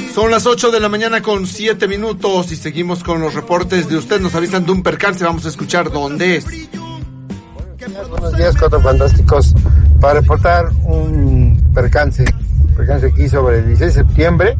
Son las 8 de la mañana con 7 minutos y seguimos con los reportes de usted. Nos avisan de un percance, vamos a escuchar dónde es. Buenos días, Cuatro Fantásticos. Para reportar un percance aquí sobre el 16 de septiembre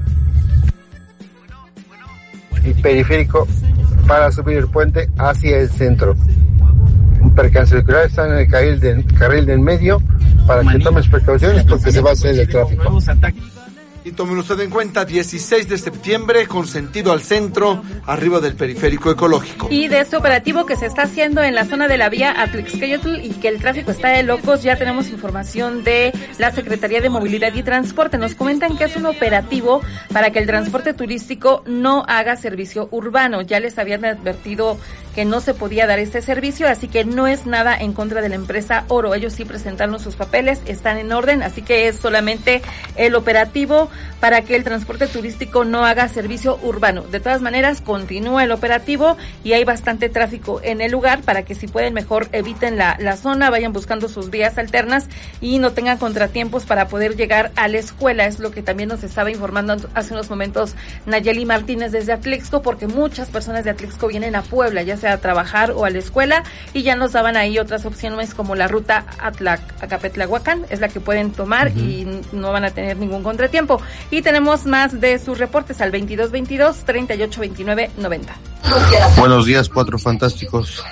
y periférico para subir el puente hacia el centro. Un percance vehicular, está en el carril del medio, para que tomes precauciones porque se va a hacer el tráfico. Y tomen usted en cuenta, 16 de septiembre con sentido al centro, arriba del periférico ecológico. Y de este operativo que se está haciendo en la zona de la vía Atlixcayotl y que el tráfico está de locos, ya tenemos información de la Secretaría de Movilidad y Transporte. Nos comentan que es un operativo para que el transporte turístico no haga servicio urbano. Ya les habían advertido que no se podía dar este servicio, así que no es nada en contra de la empresa Oro. Ellos sí presentaron sus papeles, están en orden, así que es solamente el operativo para que el transporte turístico no haga servicio urbano. De todas maneras, continúa el operativo y hay bastante tráfico en el lugar para que si pueden mejor eviten la zona, vayan buscando sus vías alternas y no tengan contratiempos para poder llegar a la escuela. Es lo que también nos estaba informando hace unos momentos Nayeli Martínez desde Atlixco, porque muchas personas de Atlixco vienen a Puebla, ya sea a trabajar o a la escuela, y ya nos daban ahí otras opciones como la ruta Acapetlahuacán, es la que pueden tomar y no van a tener ningún contratiempo. Y tenemos más de sus reportes al 2222-3829-90. Buenos días, Cuatro Fantásticos.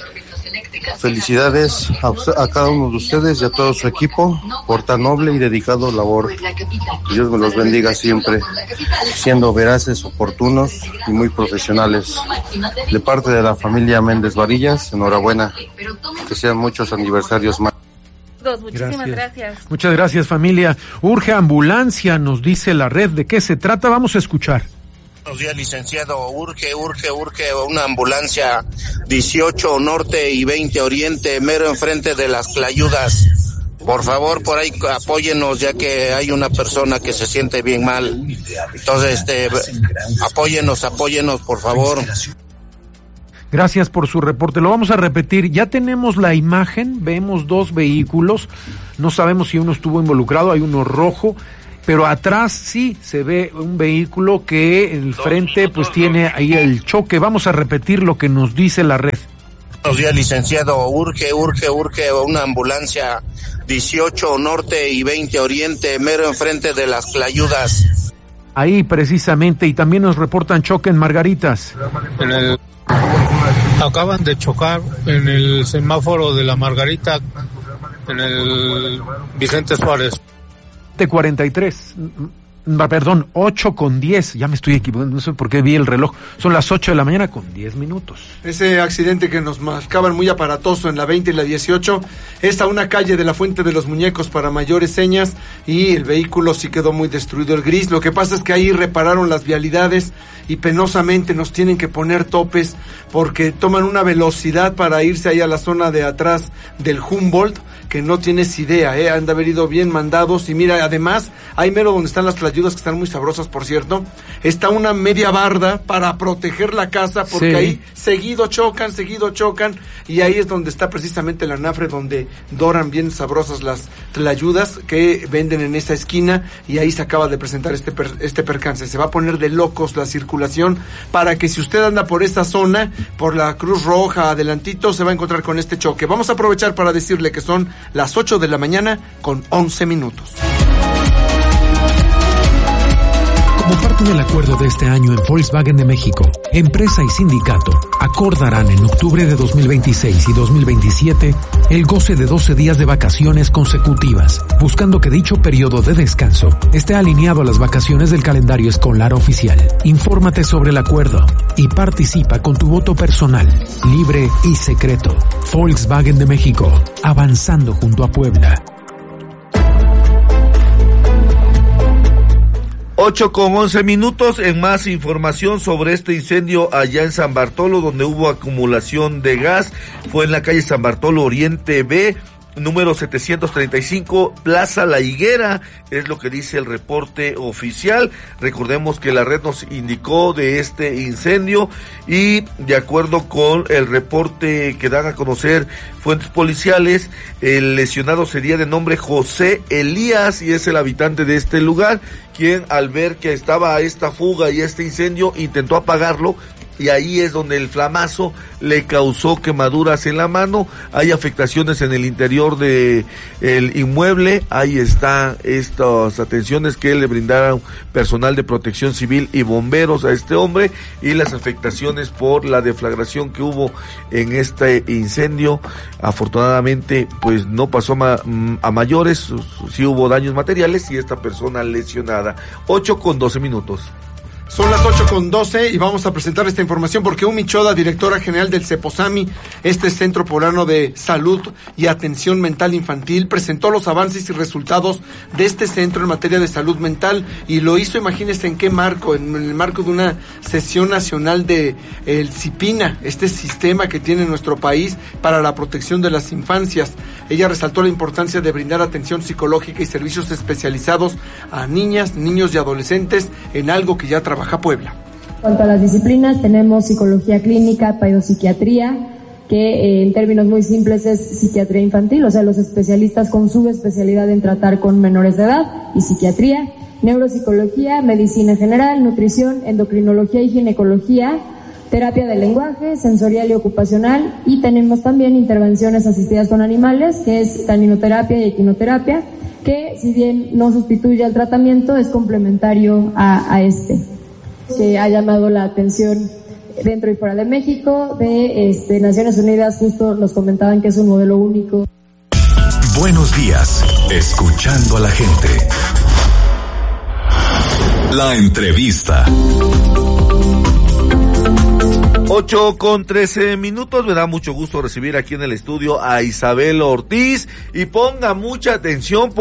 Felicidades a cada uno de ustedes y a todo su equipo por tan noble y dedicado labor. Dios me los bendiga siempre, siendo veraces, oportunos y muy profesionales. De parte de la familia Méndez Varillas, enhorabuena. Que sean muchos aniversarios más. Muchísimas gracias. Muchas gracias, familia. Urge ambulancia, nos dice la red. ¿De qué se trata? Vamos a escuchar. Buenos días, licenciado. Urge una ambulancia 18 Norte y 20 Oriente, mero enfrente de las Clayudas. Por favor, por ahí apóyenos, ya que hay una persona que se siente bien mal. Entonces, apóyenos, por favor. Gracias por su reporte. Lo vamos a repetir. Ya tenemos la imagen, vemos dos vehículos. No sabemos si uno estuvo involucrado, hay uno rojo, pero atrás sí se ve un vehículo que en el frente pues tiene ahí el choque. Vamos a repetir lo que nos dice la red. Buenos días, licenciado. Urge una ambulancia 18 Norte y 20 Oriente, mero enfrente de las Clayudas. Ahí precisamente, y también nos reportan choque en Margaritas. Acaban de chocar en el semáforo de la Margarita, en el Vicente Suárez. 43, perdón, 8:10, ya me estoy equivocando, no sé por qué vi el reloj, son las 8 de la mañana con 10 minutos. Ese accidente que nos marcaban muy aparatoso en la 20 y la 18, es a una calle de la Fuente de los Muñecos para mayores señas, y el vehículo sí quedó muy destruido, el gris. Lo que pasa es que ahí repararon las vialidades y penosamente nos tienen que poner topes porque toman una velocidad para irse ahí a la zona de atrás del Humboldt, que no tienes idea, han de haber ido bien mandados. Y mira, además, ahí mero donde están las tlayudas, que están muy sabrosas, por cierto, está una media barda para proteger la casa, porque sí, ahí seguido chocan, y ahí es donde está precisamente el anafre, donde doran bien sabrosas las tlayudas que venden en esa esquina, y ahí se acaba de presentar este percance. Se va a poner de locos la circulación, para que si usted anda por esta zona, por la Cruz Roja, adelantito, se va a encontrar con este choque. Vamos a aprovechar para decirle que son las 8 de la mañana con 11 minutos. Como parte del acuerdo de este año en Volkswagen de México, empresa y sindicato acordarán en octubre de 2026 y 2027 el goce de 12 días de vacaciones consecutivas, buscando que dicho periodo de descanso esté alineado a las vacaciones del calendario escolar oficial. Infórmate sobre el acuerdo y participa con tu voto personal, libre y secreto. Volkswagen de México, avanzando junto a Puebla. 8:11 minutos. En más información sobre este incendio allá en San Bartolo, donde hubo acumulación de gas, fue en la calle San Bartolo Oriente B, número 735, Plaza La Higuera, es lo que dice el reporte oficial. Recordemos que la red nos indicó de este incendio y de acuerdo con el reporte que dan a conocer fuentes policiales, el lesionado sería de nombre José Elías y es el habitante de este lugar, quien al ver que estaba esta fuga y este incendio intentó apagarlo, y ahí es donde el flamazo le causó quemaduras en la mano. Hay afectaciones en el interior de el inmueble. Ahí están estas atenciones que le brindaron personal de protección civil y bomberos a este hombre, y las afectaciones por la deflagración que hubo en este incendio. Afortunadamente pues no pasó a mayores, sí hubo daños materiales y esta persona lesionada. 8:12. Son las 8:12 y vamos a presentar esta información porque Umi Choda, directora general del CEPOSAMI, este Centro Poblano de Salud y Atención Mental Infantil, presentó los avances y resultados de este centro en materia de salud mental y lo hizo, imagínense en qué marco, en el marco de una sesión nacional de el CIPINA, este sistema que tiene nuestro país para la protección de las infancias. Ella resaltó la importancia de brindar atención psicológica y servicios especializados a niñas, niños y adolescentes en algo que ya trabaja Puebla. En cuanto a las disciplinas, tenemos psicología clínica, pedopsiquiatría, que en términos muy simples es psiquiatría infantil, o sea, los especialistas con subespecialidad en tratar con menores de edad, y psiquiatría, neuropsicología, medicina general, nutrición, endocrinología y ginecología, terapia del lenguaje, sensorial y ocupacional, y tenemos también intervenciones asistidas con animales, que es caninoterapia y equinoterapia, que si bien no sustituye al tratamiento, es complementario a este. Que ha llamado la atención dentro y fuera de México, de Naciones Unidas, justo nos comentaban que es un modelo único. Buenos días, escuchando a la gente. La entrevista. 8:13. Me da mucho gusto recibir aquí en el estudio a Isabel Ortiz y ponga mucha atención,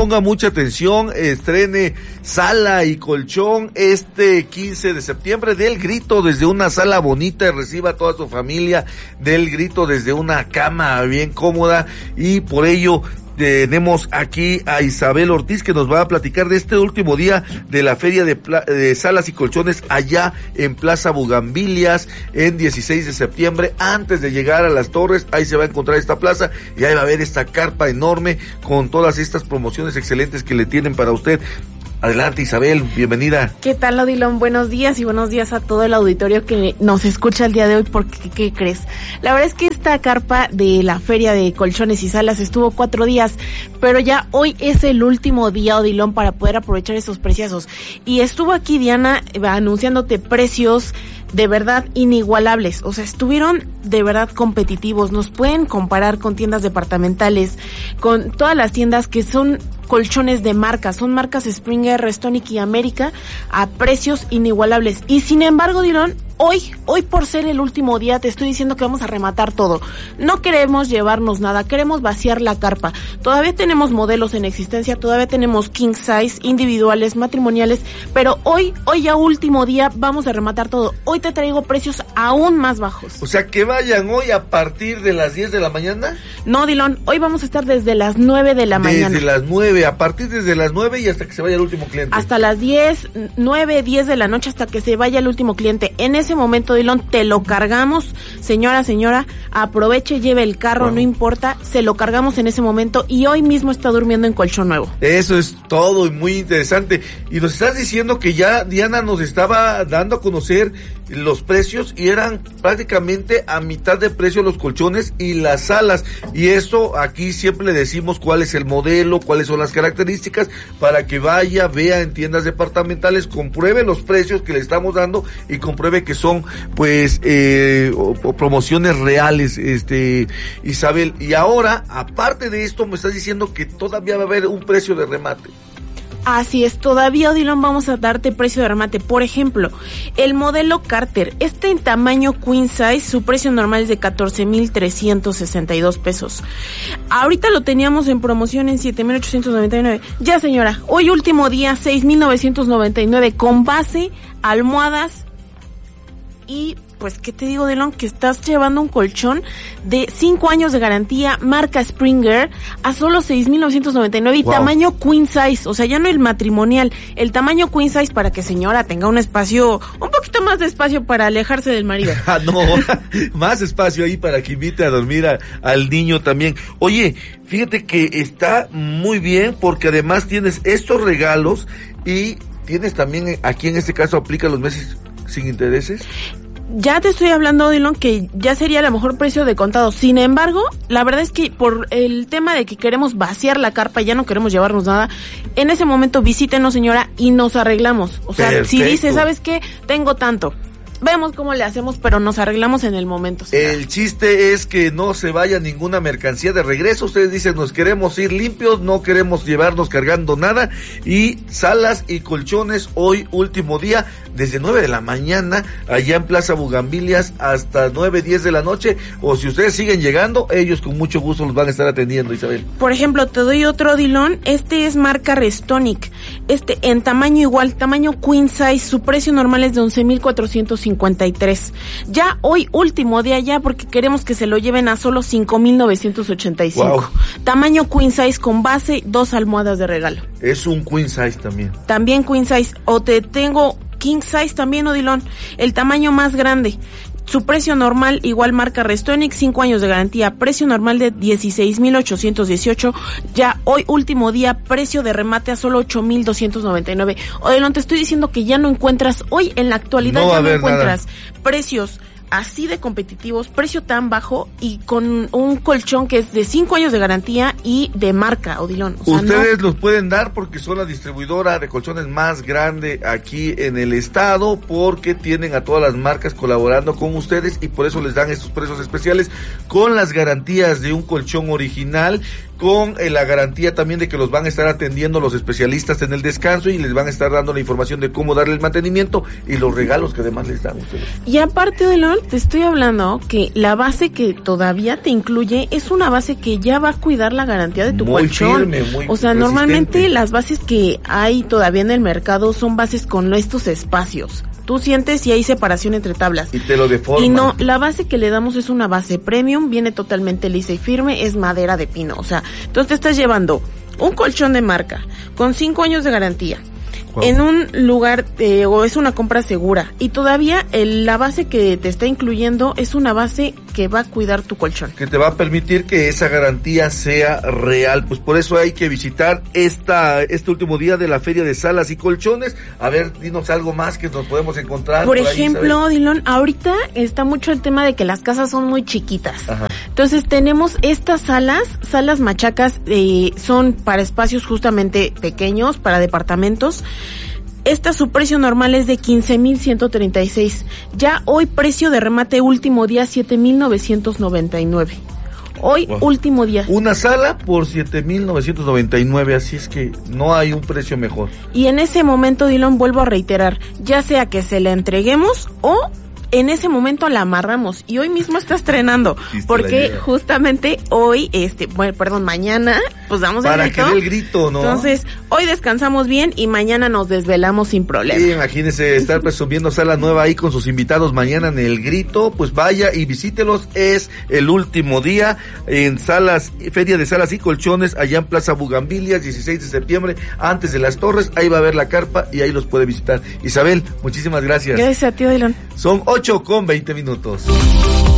estrene Sala y Colchón este 15 de septiembre, del Grito desde una sala bonita y reciba a toda su familia, del Grito desde una cama bien cómoda, y por ello tenemos aquí a Isabel Ortiz que nos va a platicar de este último día de la feria de salas y colchones allá en Plaza Bugambilias en 16 de septiembre. Antes de llegar a las Torres, ahí se va a encontrar esta plaza y ahí va a haber esta carpa enorme con todas estas promociones excelentes que le tienen para usted. Adelante, Isabel, bienvenida. ¿Qué tal, Odilon? Buenos días y buenos días a todo el auditorio que nos escucha el día de hoy, porque ¿qué crees? La verdad es que esta carpa de la Feria de Colchones y Salas estuvo 4 días, pero ya hoy es el último día, Odilon, para poder aprovechar esos preciazos. Y estuvo aquí Diana anunciándote precios de verdad inigualables, o sea, estuvieron de verdad competitivos. Nos pueden comparar con tiendas departamentales, con todas las tiendas que son colchones de marca, son marcas Springer, Restonic y América, a precios inigualables. Y sin embargo, Dilon, hoy por ser el último día, te estoy diciendo que vamos a rematar todo. No queremos llevarnos nada, queremos vaciar la carpa. Todavía tenemos modelos en existencia, todavía tenemos king size, individuales, matrimoniales, pero hoy ya último día, vamos a rematar todo. Hoy te traigo precios aún más bajos. O sea, que vayan hoy a partir de las 10 de la mañana. No, Dilon, hoy vamos a estar desde las 9 de la mañana. Desde las 9, a partir desde las 9 y hasta que se vaya el último cliente. Hasta las 10, 9, 10 de la noche, hasta que se vaya el último cliente. En ese momento, Dilon, te lo cargamos. Señora, aproveche, lleve el carro, wow. No importa, se lo cargamos en ese momento y hoy mismo está durmiendo en colchón nuevo. Eso es todo y muy interesante. Y nos estás diciendo que ya Diana nos estaba dando a conocer los precios y eran prácticamente a mitad de precio los colchones y las salas. Y esto aquí siempre le decimos cuál es el modelo, cuáles son las características para que vaya, vea en tiendas departamentales, compruebe los precios que le estamos dando y compruebe que son pues promociones reales, Isabel. Y ahora, aparte de esto, me estás diciendo que todavía va a haber un precio de remate. Así es, todavía, Odilon, vamos a darte precio de remate. Por ejemplo, el modelo Carter, en tamaño queen size, su precio normal es de 14,362 pesos. Ahorita lo teníamos en promoción en 7,899. Ya, señora, hoy último día, 6,999 con base, almohadas y pues, ¿qué te digo, Dylan? Que estás llevando un colchón de 5 años de garantía, marca Springer, a solo 6,999 y tamaño queen size, o sea, ya no el matrimonial, el tamaño queen size para que señora tenga un espacio, un poquito más de espacio para alejarse del marido. No, más espacio ahí para que invite a dormir al niño también. Oye, fíjate que está muy bien porque además tienes estos regalos y tienes también, aquí en este caso aplica los meses sin intereses. Ya te estoy hablando, Dylan, que ya sería a lo mejor precio de contado. Sin embargo, la verdad es que por el tema de que queremos vaciar la carpa, ya no queremos llevarnos nada, en ese momento visítenos, señora, y nos arreglamos. O sea, perfecto. Si dice, ¿sabes qué? Tengo tanto. Vemos cómo le hacemos, pero nos arreglamos en el momento. Señora. El chiste es que no se vaya ninguna mercancía de regreso. Ustedes dicen, nos queremos ir limpios, no queremos llevarnos cargando nada. Y salas y colchones, hoy último día, desde 9 de la mañana, allá en Plaza Bugambilias, hasta 9, 10 de la noche. O si ustedes siguen llegando, ellos con mucho gusto los van a estar atendiendo, Isabel. Por ejemplo, te doy otro, Dilón. Este es marca Restonic. En tamaño igual, tamaño queen size. Su precio normal es de 11,453. Ya hoy último día ya, porque queremos que se lo lleven a solo 5,985. Wow. Tamaño queen size con base, 2 almohadas de regalo. Es un queen size también. También queen size. O te tengo king size también, Odilon. El tamaño más grande. Su precio normal, igual marca Restonic, 5 años de garantía, precio normal de 16,818, ya hoy último día, precio de remate a solo 8,299. Odilon, te estoy diciendo que ya no encuentras, hoy en la actualidad ya no encuentras precios así de competitivos, precio tan bajo y con un colchón que es de 5 años de garantía y de marca, Odilon. O sea, ustedes los pueden dar porque son la distribuidora de colchones más grande aquí en el estado, porque tienen a todas las marcas colaborando con ustedes y por eso les dan estos precios especiales con las garantías de un colchón original, con la garantía también de que los van a estar atendiendo los especialistas en el descanso y les van a estar dando la información de cómo darle el mantenimiento y los regalos que además les dan ustedes. Y aparte, Odilon, te estoy hablando que la base que todavía te incluye es una base que ya va a cuidar la garantía de tu colchón. Firme, muy o sea, resistente. Normalmente las bases que hay todavía en el mercado son bases con estos espacios. Tú sientes y hay separación entre tablas. Y te lo deforman. Y no, la base que le damos es una base premium, viene totalmente lisa y firme, es madera de pino. O sea, entonces te estás llevando un colchón de marca con 5 años de garantía. Wow. En un lugar, o es una compra segura. Y todavía la base que te está incluyendo es una base que va a cuidar tu colchón. Que te va a permitir que esa garantía sea real. Pues por eso hay que visitar este último día de la Feria de Salas y Colchones. A ver, dinos algo más que nos podemos encontrar. Por ejemplo, Dilón, ahorita está mucho el tema de que las casas son muy chiquitas. Ajá. Entonces tenemos estas salas machacas, son para espacios justamente pequeños, para departamentos. Su precio normal es de 15,136. Ya hoy precio de remate último día 7,999. Hoy último día. Una sala por 7,999, así es que no hay un precio mejor. Y en ese momento, Dylan, vuelvo a reiterar, ya sea que se la entreguemos o en ese momento la amarramos y hoy mismo está estrenando, porque justamente hoy, mañana, pues damos el grito. Para que dé el grito, ¿no? Entonces, hoy descansamos bien y mañana nos desvelamos sin problema. Sí, imagínense estar presumiendo sala nueva ahí con sus invitados mañana en el grito, pues vaya y visítelos, es el último día en Feria de Salas y Colchones, allá en Plaza Bugambilias, 16 de septiembre, antes de las Torres, ahí va a ver la carpa y ahí los puede visitar. Isabel, muchísimas gracias. Gracias a ti, Dylan. Son 8:20.